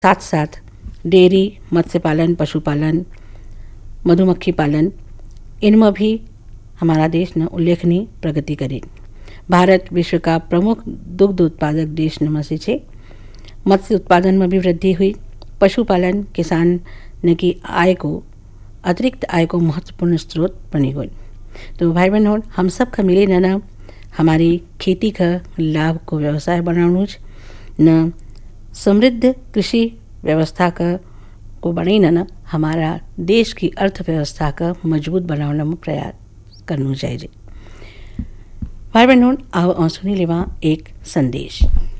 साथ साथ डेयरी, मत्स्य पालन, पशुपालन, मधुमक्खी पालन, इनमें भी हमारा देश ने उल्लेखनीय प्रगति करी। भारत विश्व का प्रमुख दुग्ध उत्पादक देश में से है। मत्स्य उत्पादन में भी वृद्धि हुई। पशुपालन किसान ने की अतिरिक्त आय को महत्वपूर्ण स्रोत बनी हुई। तो भाई बहनों, हम सब का मिले न हमारी खेती का लाभ को व्यवसाय बनाना न समृद्ध कृषि व्यवस्था को बने न हमारा देश की अर्थव्यवस्था का मजबूत बनाने में प्रयास करना चाहिए। भाई बहनों, आओ सुनी लेवा एक संदेश।